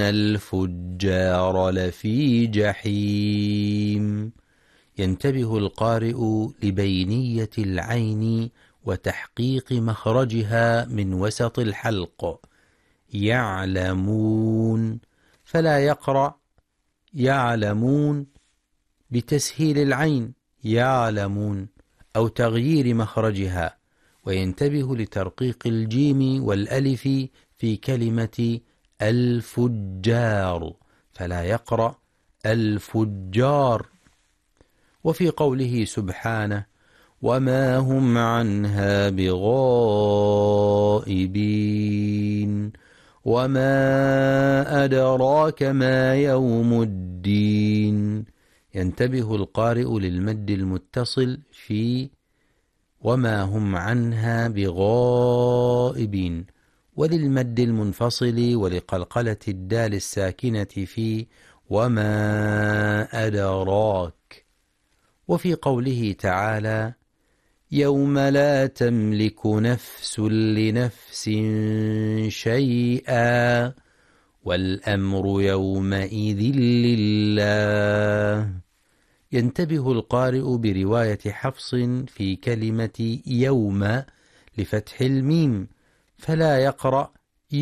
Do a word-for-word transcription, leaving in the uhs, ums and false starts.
الفجار لفي جحيم. ينتبه القارئ لبينية العين وتحقيق مخرجها من وسط الحلق. يعلمون، فلا يقرأ يعلمون بتسهيل العين يعلمون أو تغيير مخرجها. وينتبه لترقيق الجيم والألف في كلمة الفجار، فلا يقرأ الفجار. وفي قوله سبحانه: وما هم عنها بغائبين، وما أدراك ما يوم الدين. ينتبه القارئ للمد المتصل في وما هم عنها بغائبين، وللمد المنفصل ولقلقلة الدال الساكنة في وما أدراك. وفي قوله تعالى: يوم لا تملك نفس لنفس شيئا والأمر يومئذ لله. ينتبه القارئ برواية حفص في كلمة يوم لفتح الميم، فلا يقرأ